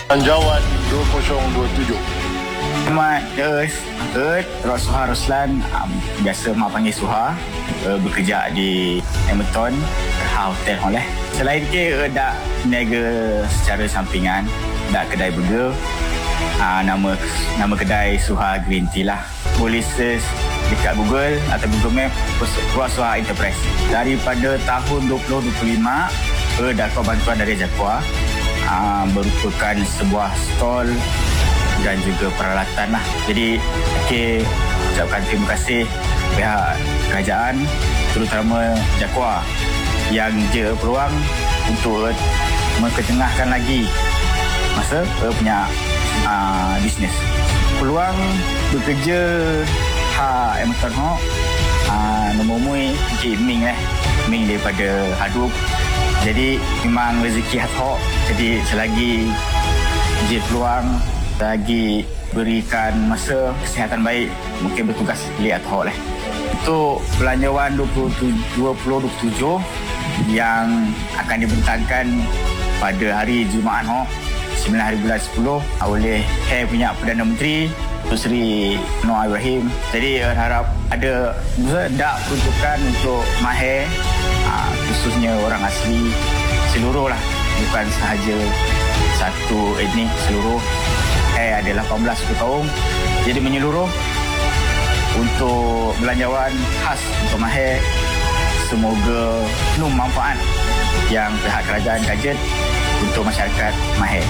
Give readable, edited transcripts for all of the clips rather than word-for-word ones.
Belanjawan 2027. Selamat Rod Suha Roslan, biasa mak panggil Suha, bekerja di Hamilton Hotel oleh. Selain ke dak niaga secara sampingan, dak kedai burger, nama kedai Suha Green Tea lah. Boleh search dekat Google atau Google Map Rod Suha Enterprise. Daripada tahun 2025 dapat bantuan dari Jakwa, merupakan sebuah stall dan juga peralatan lah. Jadi ucapkan terima kasih pihak kerajaan, terutama Jakwa yang je peluang untuk mengetengahkan lagi masa punya bisnes. Peluang bekerja Hamilton Hawk nombor mui Ming Ming daripada Hadup. Jadi memang rezeki Hawk. Jadi selagi je peluang, lagi berikan masa kesihatan baik, mungkin bertugas lihat Hawk lah. Untuk belanjawan 2027 yang akan dibentangkan pada hari Jumaat 9 hari bulan 10 oleh punya Perdana Menteri Tun Sri Noor Ibrahim. Jadi harap ada peruntukan untuk mahir, khususnya orang asli seluruh lah, bukan sahaja satu etnik, seluruh ada 18 kaum. Jadi menyeluruh untuk belanjawan khas untuk mahir. Semoga penuh manfaat yang pihak kerajaan kajet untuk masyarakat mahir.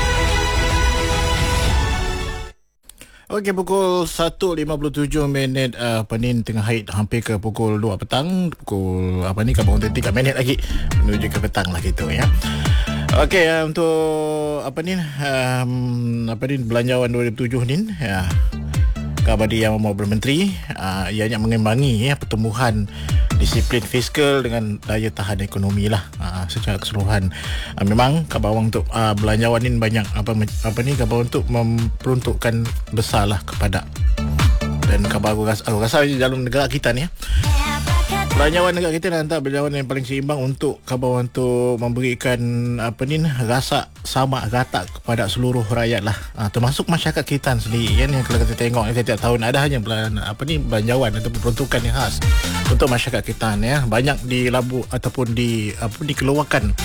Okey, pukul 1.57 tengah haid hampir ke pukul 2 petang. Pukul Kabang 3 minit lagi menuju ke petang lah gitu ya. Okey, untuk belanjawan 2007 ni ya. Kabadi Yang Mahu Bermenteri ianya mengimbangi pertumbuhan disiplin fiskal dengan daya tahan ekonomi lah secara keseluruhan. Memang kabawang untuk belanjawan ini banyak kabawang untuk memperuntukkan besar lah kepada, dan kabawang aku rasa dalam negara kita ni belanjawan negara kita antara belanjawan yang paling seimbang untuk kabawang untuk memberikan rasa sama rata kepada seluruh rakyat lah, termasuk masyarakat kita sendiri kan. Kalau kita tengok setiap tahun ada hanya belanjawan atau peruntukan yang khas untuk masyarakat kita ya. Banyak dilabu ataupun dikeluarkan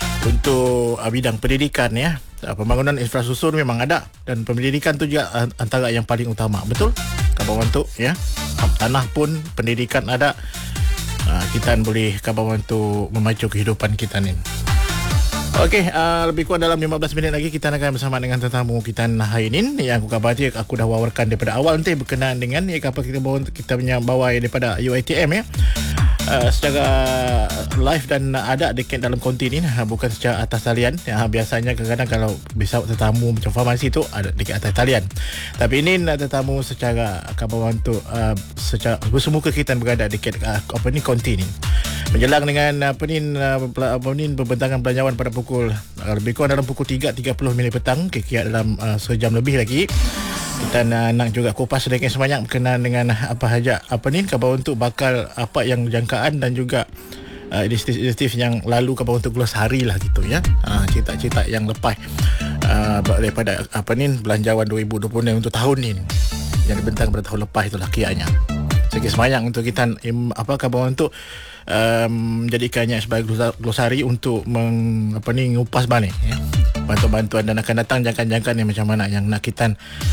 untuk bidang pendidikan ya. Pembangunan infrastruktur memang ada, dan pendidikan tu juga antara yang paling utama. Betul? Kabawang tu ya. Tanah pun pendidikan ada. Kita boleh kabawang tu memacu kehidupan kita ni. Okey, lebih kurang dalam 15 minit lagi kita akan bersama dengan tetamu kita hari ini yang aku kabari, aku dah wawarkan daripada awal nanti berkenaan dengan kapal kita bawa daripada UiTM ya. Secara live dan ada dekat dalam konti ni, bukan secara atas talian ya. Biasanya kadang-kadang kalau bisa tetamu macam farmasi tu ada dekat atas talian, tapi ini tetamu secara kabawang tu secara bersemuka kita berada dekat konti ni. Menjelang dengan pembentangan belanjawan pada pukul lebih kurang dalam pukul 3.30 petang, kira dalam sejam lebih lagi. Kita nak juga kupas sedikit sebanyak berkenaan dengan apa saja kabawang untuk bakal apa yang jangkaan dan juga inisiatif yang lalu kabawang untuk glosari lah gitu ya. Cerita-cerita yang lepas daripada belanjawan 2020 untuk tahun ni yang dibentang pada tahun lepas itulah kiranya. Sedikit sebanyak untuk kita kabawang untuk menjadikannya sebagai glosari untuk mengupas balik ya. Bantuan-bantuan dan akan datang jangkaan-jangkaan yang macam mana yang nak kita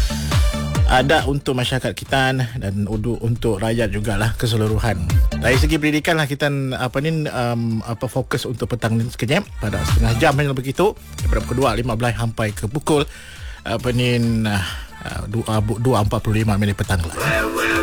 ada untuk masyarakat kita dan untuk rakyat jugalah keseluruhan. Dari segi pendidikan lah kita fokus untuk petang ni sekejap pada setengah jam hanya begitu, daripada pukul 2.15 sampai ke pukul 2.45 petang lah.